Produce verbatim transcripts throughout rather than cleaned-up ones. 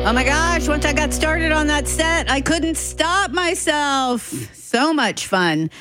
Oh my gosh, once I got started on that set, I couldn't stop myself. So much fun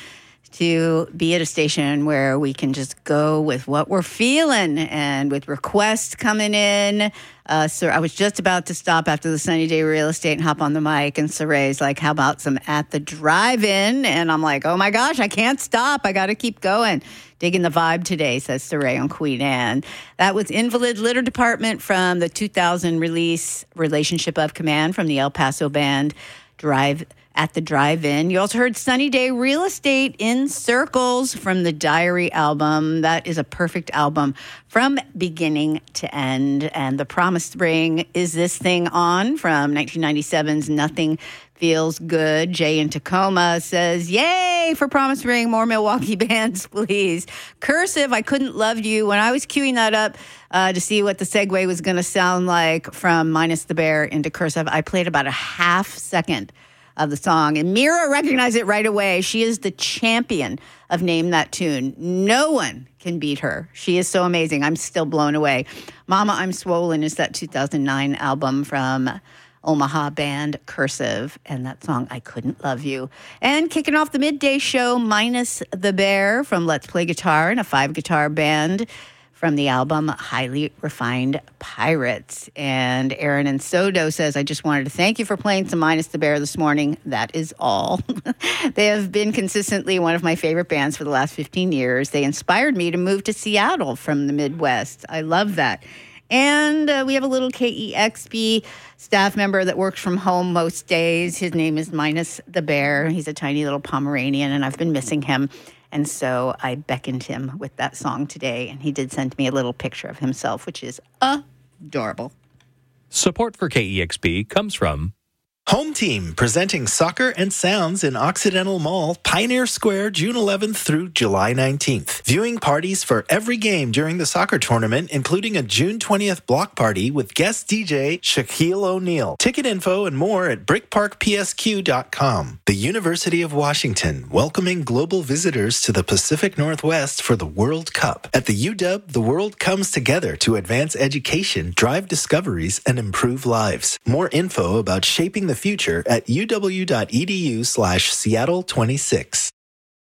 to be at a station where we can just go with what we're feeling, and with requests coming in. Uh, so I was just about to stop after the Sunny Day Real Estate and hop on the mic, and Saray's like, how about some At the Drive-In? And I'm like, oh my gosh, I can't stop. I got to keep going. Digging the vibe today, says Saray on Queen Anne. That was Invalid Litter Department from the two thousand release Relationship of Command from the El Paso band Drive At the Drive-In. You also heard Sunny Day Real Estate in Circles from the Diary album. That is a perfect album from beginning to end. And The Promised Ring, Is This Thing On? From nineteen ninety-seven's Nothing Feels Good. Jay in Tacoma says, yay for Promise Ring. More Milwaukee bands, please. Cursive, I Couldn't Love You. When I was queuing that up uh, to see what the segue was going to sound like from Minus the Bear into Cursive, I played about a half second of the song. And Mira recognized it right away. She is the champion of Name That Tune. No one can beat her. She is so amazing. I'm still blown away. Mama, I'm Swollen is that two thousand nine album from Omaha band Cursive, and that song, I Couldn't Love You. And kicking off the midday show, Minus the Bear from Let's Play Guitar, and a five-guitar band from the album Highly Refined Pirates. And Aaron and Sodo says, I just wanted to thank you for playing some Minus the Bear this morning. That is all. They have been consistently one of my favorite bands for the last fifteen years. They inspired me to move to Seattle from the Midwest. I love that. And uh, we have a little K E X P staff member that works from home most days. His name is Minus the Bear. He's a tiny little Pomeranian, and I've been missing him. And so I beckoned him with that song today, and he did send me a little picture of himself, which is adorable. Support for K E X P comes from Home Team, presenting Soccer and Sounds in Occidental Mall, Pioneer Square, June eleventh through July nineteenth. Viewing parties for every game during the soccer tournament, including a June twentieth block party with guest D J Shaquille O'Neal. Ticket info and more at brick park p s q dot com. The University of Washington, welcoming global visitors to the Pacific Northwest for the World Cup. At the U W, the world comes together to advance education, drive discoveries, and improve lives. More info about shaping the future at uw.edu slash Seattle 26.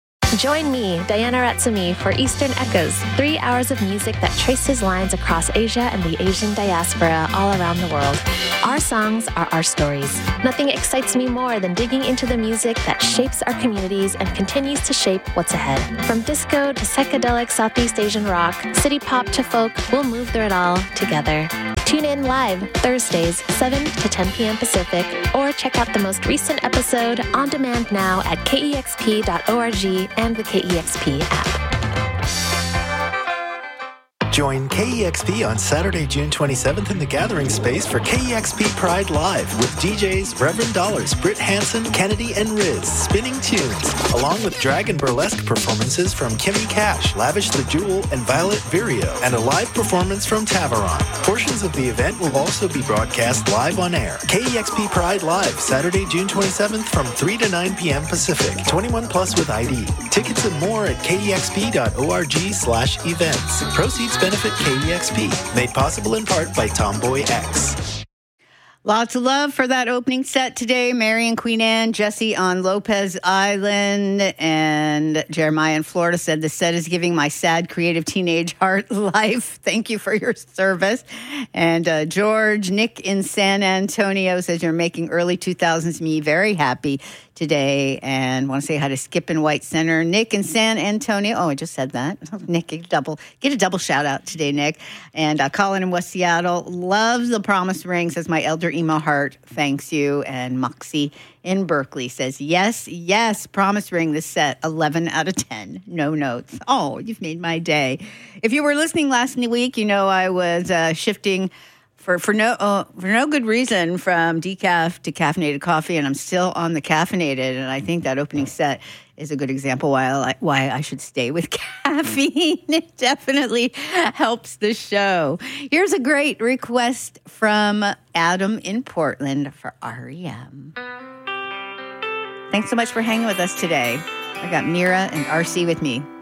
Join me, Diana Ratsumi, for Eastern Echoes, three hours of music that traces lines across Asia and the Asian diaspora all around the world. Our songs are our stories. Nothing excites me more than digging into the music that shapes our communities and continues to shape what's ahead. From disco to psychedelic Southeast Asian rock, city pop to folk, we'll move through it all together. Tune in live Thursdays, seven to ten p.m. Pacific, or check out the most recent episode on demand now at k e x p dot org and the K E X P app. Join K E X P on Saturday, June twenty-seventh in the Gathering Space for K E X P Pride Live with D Js Reverend Dollars, Britt Hansen, Kennedy, and Riz spinning tunes, along with drag and burlesque performances from Kimmy Cash, Lavish the Jewel, and Violet Virio, and a live performance from Taveron. Portions of the event will also be broadcast live on air. K E X P Pride Live, Saturday, June twenty-seventh from three to nine p.m. Pacific. twenty-one plus with I D. Tickets and more at k e x p dot org slash events. Proceeds benefit K E X P. Made possible in part by Tomboy X. Lots of love for that opening set today. Mary and Queen Anne, Jesse on Lopez Island, and Jeremiah in Florida said, the set is giving my sad, creative teenage heart life. Thank you for your service. And uh, George, Nick in San Antonio says, you're making early two thousands me very happy today, and want to say hi to Skip in White Center. Nick in San Antonio. Oh, I just said that. Nick, get a double, get a double shout out today, Nick. And uh, Colin in West Seattle loves The Promised Ring, says my elder emo heart thanks you. And Moxie in Berkeley says, yes, yes, Promised Ring, this set, eleven out of ten. No notes. Oh, you've made my day. If you were listening last week, you know I was uh, shifting For, for no uh, for no good reason from decaf to caffeinated coffee, and I'm still on the caffeinated, and I think that opening set is a good example why I, why I should stay with caffeine. It definitely helps the show. Here's a great request from Adam in Portland for R E M. Thanks so much for hanging with us today. I got Mira and R C with me.